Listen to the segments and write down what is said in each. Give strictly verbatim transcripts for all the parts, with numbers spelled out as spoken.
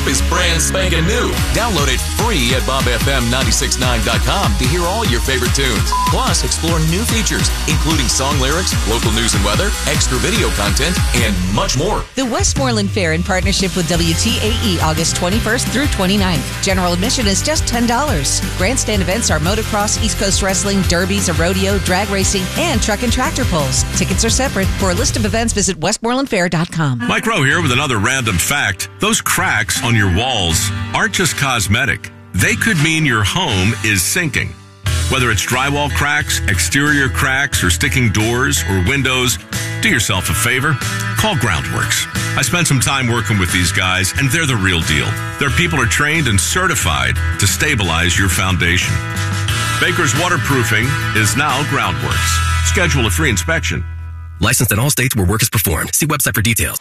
is brand spanking new. Download it free at bob f m nine six nine dot com to hear all your favorite tunes. Plus, explore new features, including song lyrics, local news and weather, extra video content, and much more. The Westmoreland Fair in partnership with W T A E, August twenty-first through twenty-ninth. General admission is just ten dollars. Grandstand events are motocross, East Coast wrestling, derbies, a rodeo, drag racing, and truck and tractor pulls. Tickets are separate. For a list of events, visit westmoreland fair dot com. Mike Rowe here with another random fact. Those cracks on your walls aren't just cosmetic. They could mean your home is sinking. Whether it's drywall cracks, exterior cracks, or sticking doors or windows, do yourself a favor. Call Groundworks. I spent some time working with these guys, and they're the real deal. Their people are trained and certified to stabilize your foundation. Baker's Waterproofing is now Groundworks. Schedule a free inspection. Licensed in all states where work is performed. See website for details.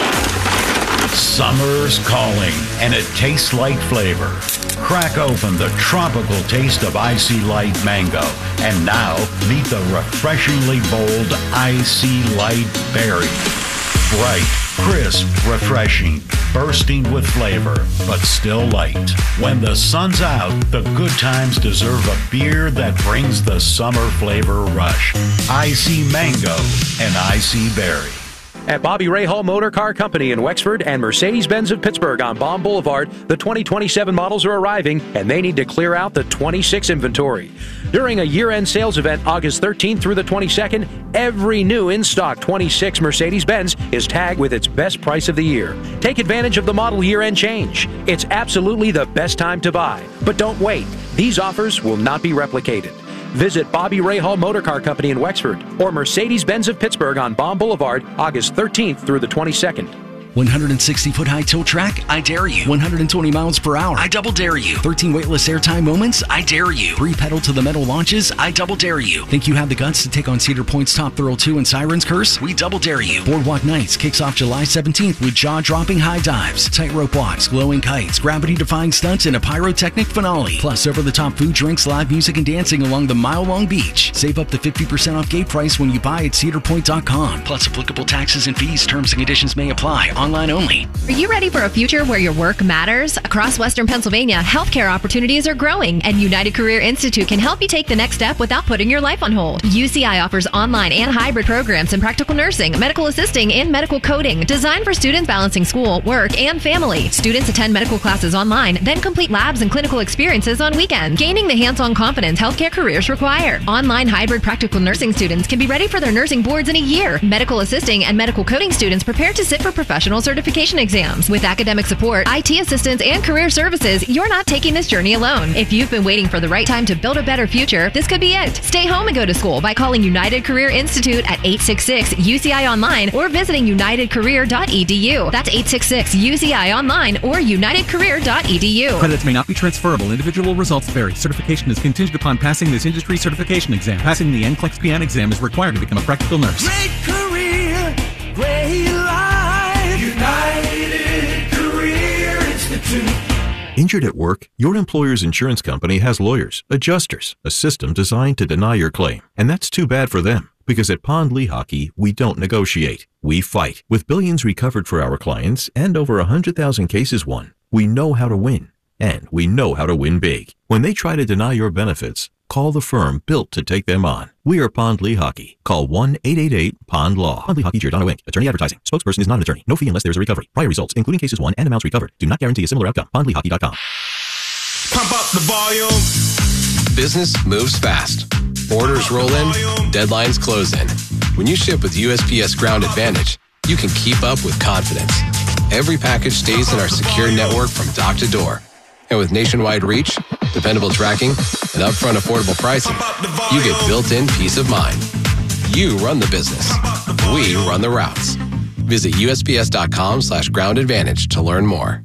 Summer's calling, and it tastes like flavor. Crack open the tropical taste of Icy Light Mango. And now, meet the refreshingly bold Icy Light Berry. Bright, crisp, refreshing, bursting with flavor, but still light. When the sun's out, the good times deserve a beer that brings the summer flavor rush. Icy Mango and Icy Berry. At Bobby Ray Hall Motor Car Company in Wexford and Mercedes-Benz of Pittsburgh on Baum Boulevard, the twenty twenty-seven models are arriving, and they need to clear out the twenty-six inventory. During a year-end sales event August thirteenth through the twenty-second, every new in-stock twenty-six Mercedes-Benz is tagged with its best price of the year. Take advantage of the model year-end change. It's absolutely the best time to buy. But don't wait. These offers will not be replicated. Visit Bobby Ray Hall Motor Car Company in Wexford or Mercedes-Benz of Pittsburgh on Baum Boulevard, August thirteenth through the twenty-second. one hundred sixty foot high tow track? I dare you. one hundred twenty miles per hour? I double dare you. thirteen weightless airtime moments? I dare you. Three pedal to the metal launches? I double dare you. Think you have the guts to take on Cedar Point's Top Thrill two and Siren's Curse? We double dare you. Boardwalk Nights kicks off July seventeenth with jaw-dropping high dives, tightrope walks, glowing kites, gravity-defying stunts, and a pyrotechnic finale. Plus over-the-top food, drinks, live music, and dancing along the mile-long beach. Save up to fifty percent off gate price when you buy at cedar point dot com. Plus applicable taxes and fees. Terms and conditions may apply. Online only. Are you ready for a future where your work matters? Across Western Pennsylvania, healthcare opportunities are growing, and United Career Institute can help you take the next step without putting your life on hold. U C I offers online and hybrid programs in practical nursing, medical assisting, and medical coding, designed for students balancing school, work, and family. Students attend medical classes online, then complete labs and clinical experiences on weekends, gaining the hands-on confidence healthcare careers require. Online hybrid practical nursing students can be ready for their nursing boards in a year. Medical assisting and medical coding students prepare to sit for professional certification exams. With academic support, I T assistance, and career services, you're not taking this journey alone. If you've been waiting for the right time to build a better future, this could be it. Stay home and go to school by calling United Career Institute at eight six six U C I online or visiting united career dot e d u. That's eight six six U C I online or united career dot e d u. Credits may not be transferable. Individual results vary. Certification is contingent upon passing this industry certification exam. Passing the N C L E X P N exam is required to become a practical nurse. Great career, great life. United Career Institute. Injured at work? Your employer's insurance company has lawyers, adjusters, a system designed to deny your claim. And that's too bad for them, because at Pond Lehocky, we don't negotiate. We fight. With billions recovered for our clients and over one hundred thousand cases won, we know how to win. And we know how to win big. When they try to deny your benefits, call the firm built to take them on. We are Pond Lehocky. Call one eight eight eight POND LAW. Pond Lehocky, Giordano Incorporated. Attorney advertising. Spokesperson is not an attorney. No fee unless there is a recovery. Prior results, including cases won and amounts recovered, do not guarantee a similar outcome. pond lehocky dot com. Pump up the volume. Business moves fast. Orders roll in, deadlines close in. When you ship with U S P S Ground Advantage, you can keep up with confidence. Every package stays in our secure network from dock to door. And with nationwide reach, dependable tracking, and upfront affordable pricing, you get built-in peace of mind. You run the business. We run the routes. Visit U S P S dot com slash ground advantage to learn more.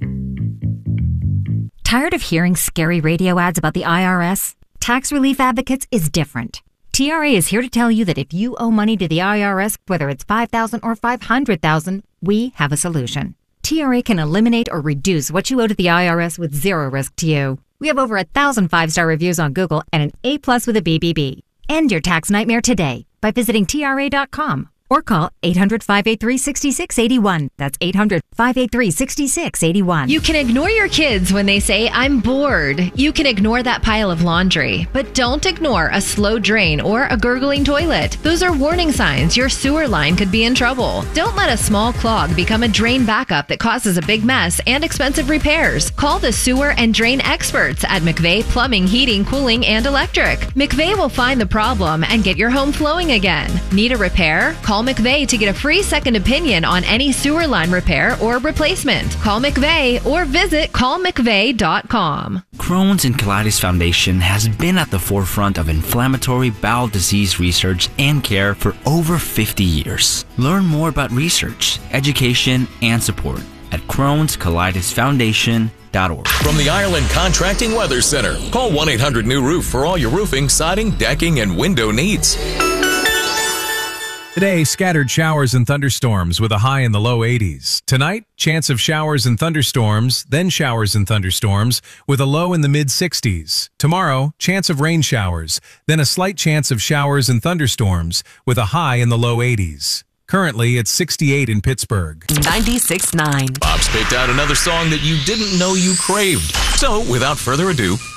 Tired of hearing scary radio ads about the I R S? Tax Relief Advocates is different. T R A is here to tell you that if you owe money to the I R S, whether it's five thousand dollars or five hundred thousand dollars, we have a solution. T R A can eliminate or reduce what you owe to the I R S with zero risk to you. We have over a thousand five-star reviews on Google and an A plus with a B B B. End your tax nightmare today by visiting T R A dot com or call eight hundred, five eight three, six six eight one. That's eight hundred, five eight three, six six eight one. You can ignore your kids when they say, I'm bored. You can ignore that pile of laundry, but don't ignore a slow drain or a gurgling toilet. Those are warning signs your sewer line could be in trouble. Don't let a small clog become a drain backup that causes a big mess and expensive repairs. Call the sewer and drain experts at McVeigh Plumbing, Heating, Cooling, and Electric. McVeigh will find the problem and get your home flowing again. Need a repair? Call McVeigh to get a free second opinion on any sewer line repair or replacement. Call McVeigh or visit call mcveigh dot com. Crohn's and Colitis Foundation has been at the forefront of inflammatory bowel disease research and care for over fifty years. Learn more about research, education, and support at crohns colitis foundation dot org. From the Ireland Contracting Weather Center, call one eight hundred new roof for all your roofing, siding, decking, and window needs. Today, scattered showers and thunderstorms with a high in the low eighties. Tonight, chance of showers and thunderstorms, then showers and thunderstorms with a low in the mid sixties. Tomorrow, chance of rain showers, then a slight chance of showers and thunderstorms with a high in the low eighties. Currently, it's sixty-eight in Pittsburgh. ninety-six point nine. Bob's picked out another song that you didn't know you craved. So, without further ado,